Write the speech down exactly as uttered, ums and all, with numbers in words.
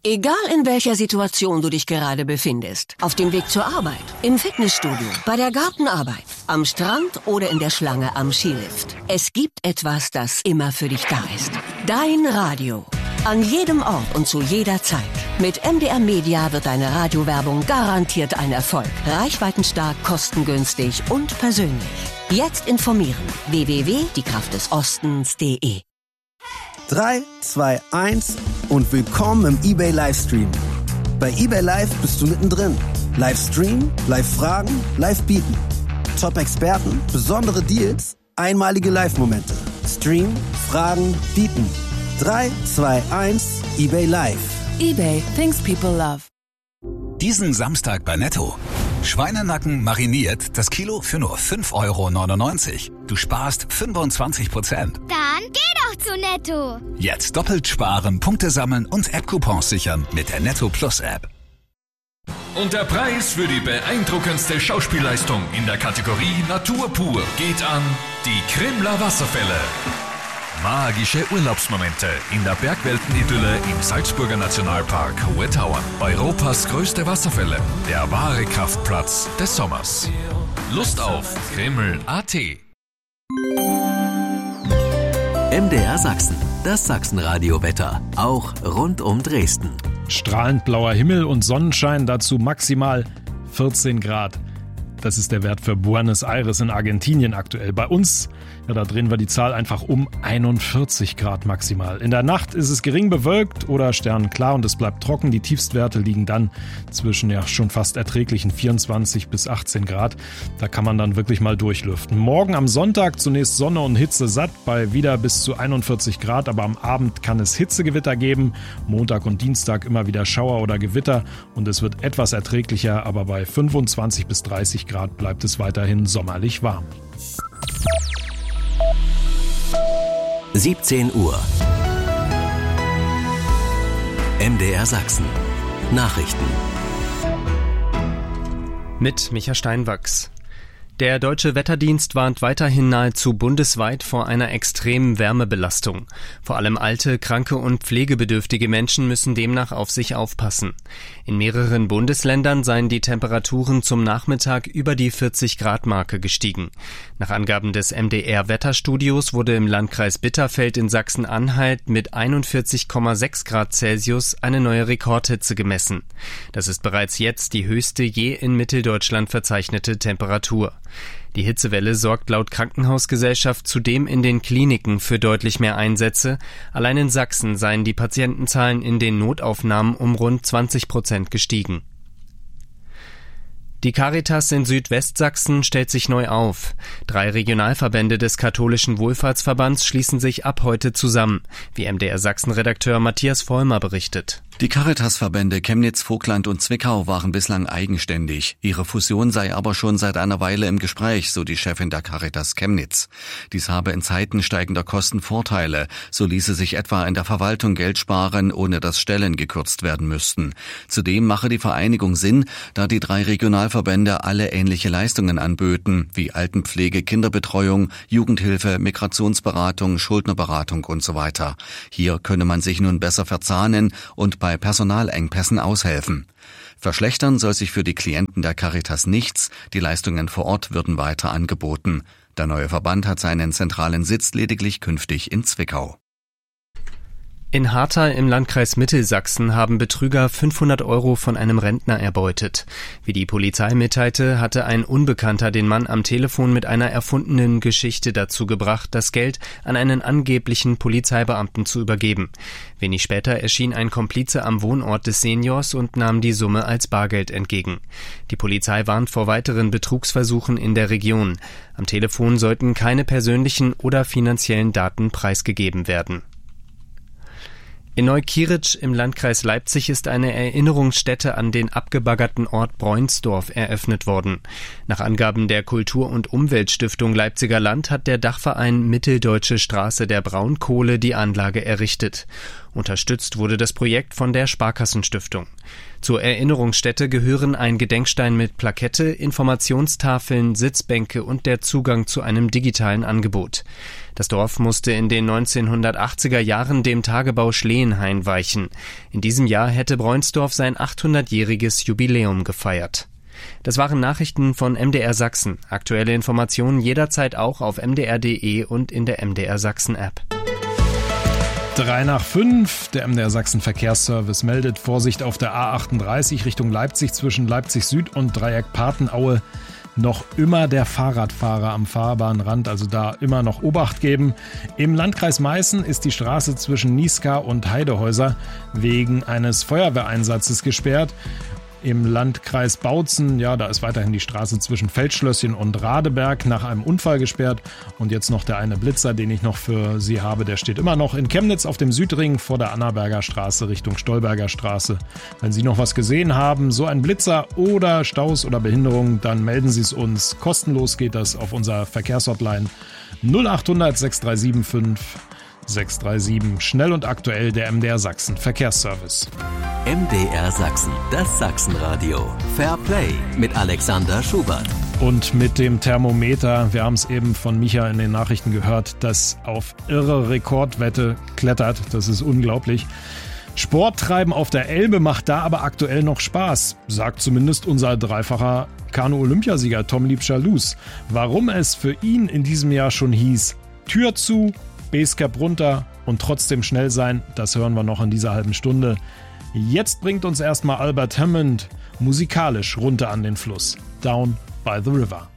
Egal in welcher Situation du dich gerade befindest, auf dem Weg zur Arbeit, im Fitnessstudio, bei der Gartenarbeit, am Strand oder in der Schlange am Skilift. Es gibt etwas, das immer für dich da ist. Dein Radio. An jedem Ort und zu jeder Zeit. Mit M D R Media wird deine Radiowerbung garantiert ein Erfolg. Reichweitenstark, kostengünstig und persönlich. Jetzt informieren. w w w punkt die kraft des ostens punkt de drei, zwei, eins und willkommen im eBay Livestream. Bei eBay Live bist du mittendrin. Livestream, Live-Fragen, Live-Bieten. Top-Experten, besondere Deals, einmalige Live-Momente. Stream, Fragen, Bieten. drei, zwei, eins, eBay Live. eBay, things people love. Diesen Samstag bei Netto. Schweinenacken mariniert, das Kilo für nur fünf Euro neunundneunzig. Du sparst fünfundzwanzig Prozent. Dann geh doch zu Netto. Jetzt doppelt sparen, Punkte sammeln und App-Coupons sichern mit der Netto Plus App. Und der Preis für die beeindruckendste Schauspielleistung in der Kategorie Natur pur geht an die Krimler Wasserfälle. Magische Urlaubsmomente in der Bergweltenidylle im Salzburger Nationalpark Hohe Tauern. Europas größte Wasserfälle, der wahre Kraftplatz des Sommers. Lust auf Krimml punkt a t. M D R Sachsen, das Sachsenradio-Wetter, auch rund um Dresden. Strahlend blauer Himmel und Sonnenschein, dazu maximal vierzehn Grad. Das ist der Wert für Buenos Aires in Argentinien aktuell. Bei uns, ja, da drehen wir die Zahl einfach um einundvierzig Grad maximal. In der Nacht ist es gering bewölkt oder sternenklar und es bleibt trocken. Die Tiefstwerte liegen dann zwischen ja schon fast erträglichen vierundzwanzig bis achtzehn Grad. Da kann man dann wirklich mal durchlüften. Morgen am Sonntag zunächst Sonne und Hitze satt bei wieder bis zu einundvierzig Grad, aber am Abend kann es Hitzegewitter geben. Montag und Dienstag immer wieder Schauer oder Gewitter und es wird etwas erträglicher, aber bei fünfundzwanzig bis dreißig Grad bleibt es weiterhin sommerlich warm. siebzehn Uhr. M D R Sachsen. Nachrichten. Mit Micha Steinwachs. Der Deutsche Wetterdienst warnt weiterhin nahezu bundesweit vor einer extremen Wärmebelastung. Vor allem alte, kranke und pflegebedürftige Menschen müssen demnach auf sich aufpassen. In mehreren Bundesländern seien die Temperaturen zum Nachmittag über die vierzig Grad Marke gestiegen. Nach Angaben des M D R-Wetterstudios wurde im Landkreis Bitterfeld in Sachsen-Anhalt mit einundvierzig Komma sechs Grad Celsius eine neue Rekordhitze gemessen. Das ist bereits jetzt die höchste je in Mitteldeutschland verzeichnete Temperatur. Die Hitzewelle sorgt laut Krankenhausgesellschaft zudem in den Kliniken für deutlich mehr Einsätze. Allein in Sachsen seien die Patientenzahlen in den Notaufnahmen um rund zwanzig Prozent gestiegen. Die Caritas in Südwestsachsen stellt sich neu auf. Drei Regionalverbände des katholischen Wohlfahrtsverbands schließen sich ab heute zusammen, wie M D R Sachsen-Redakteur Matthias Vollmer berichtet. Die Caritas-Verbände Chemnitz, Vogtland und Zwickau waren bislang eigenständig. Ihre Fusion sei aber schon seit einer Weile im Gespräch, so die Chefin der Caritas Chemnitz. Dies habe in Zeiten steigender Kosten Vorteile. So ließe sich etwa in der Verwaltung Geld sparen, ohne dass Stellen gekürzt werden müssten. Zudem mache die Vereinigung Sinn, da die drei Regionalverbände alle ähnliche Leistungen anböten, wie Altenpflege, Kinderbetreuung, Jugendhilfe, Migrationsberatung, Schuldnerberatung und so weiter. Hier könne man sich nun besser verzahnen und bei Personalengpässen aushelfen. Verschlechtern soll sich für die Klienten der Caritas nichts, die Leistungen vor Ort würden weiter angeboten. Der neue Verband hat seinen zentralen Sitz lediglich künftig in Zwickau. In Harthau im Landkreis Mittelsachsen haben Betrüger fünfhundert Euro von einem Rentner erbeutet. Wie die Polizei mitteilte, hatte ein Unbekannter den Mann am Telefon mit einer erfundenen Geschichte dazu gebracht, das Geld an einen angeblichen Polizeibeamten zu übergeben. Wenig später erschien ein Komplize am Wohnort des Seniors und nahm die Summe als Bargeld entgegen. Die Polizei warnt vor weiteren Betrugsversuchen in der Region. Am Telefon sollten keine persönlichen oder finanziellen Daten preisgegeben werden. In Neukirch im Landkreis Leipzig ist eine Erinnerungsstätte an den abgebaggerten Ort Bräunsdorf eröffnet worden. Nach Angaben der Kultur- und Umweltstiftung Leipziger Land hat der Dachverein Mitteldeutsche Straße der Braunkohle die Anlage errichtet. Unterstützt wurde das Projekt von der Sparkassenstiftung. Zur Erinnerungsstätte gehören ein Gedenkstein mit Plakette, Informationstafeln, Sitzbänke und der Zugang zu einem digitalen Angebot. Das Dorf musste in den neunzehnhundertachtziger Jahren dem Tagebau Schleenhain weichen. In diesem Jahr hätte Bräunsdorf sein achthundertjähriges Jubiläum gefeiert. Das waren Nachrichten von M D R Sachsen. Aktuelle Informationen jederzeit auch auf m d r punkt d e und in der M D R Sachsen App. Drei nach fünf. Der M D R Sachsen Verkehrsservice meldet Vorsicht auf der A achtunddreißig Richtung Leipzig zwischen Leipzig Süd und Dreieck Patenaue. Noch immer der Fahrradfahrer am Fahrbahnrand, also da immer noch Obacht geben. Im Landkreis Meißen ist die Straße zwischen Niska und Heidehäuser wegen eines Feuerwehreinsatzes gesperrt. Im Landkreis Bautzen, ja, da ist weiterhin die Straße zwischen Feldschlösschen und Radeberg nach einem Unfall gesperrt. Und jetzt noch der eine Blitzer, den ich noch für Sie habe, der steht immer noch in Chemnitz auf dem Südring vor der Annaberger Straße Richtung Stolberger Straße. Wenn Sie noch was gesehen haben, so ein Blitzer oder Staus oder Behinderung, dann melden Sie es uns. Kostenlos geht das auf unserer Verkehrshotline null achthundert sechs drei sieben fünf sechs drei sieben. Schnell und aktuell der M D R Sachsen Verkehrsservice. M D R Sachsen, das Sachsenradio. Fair Play mit Alexander Schubert. Und mit dem Thermometer, wir haben es eben von Micha in den Nachrichten gehört, das auf irre Rekordwette klettert. Das ist unglaublich. Sport treiben auf der Elbe macht da aber aktuell noch Spaß, sagt zumindest unser dreifacher Kanu-Olympiasieger Tom Liebscher-Luz. Warum es für ihn in diesem Jahr schon hieß, Tür zu, Basecap runter und trotzdem schnell sein, das hören wir noch in dieser halben Stunde. Jetzt bringt uns erstmal Albert Hammond musikalisch runter an den Fluss. Down by the River.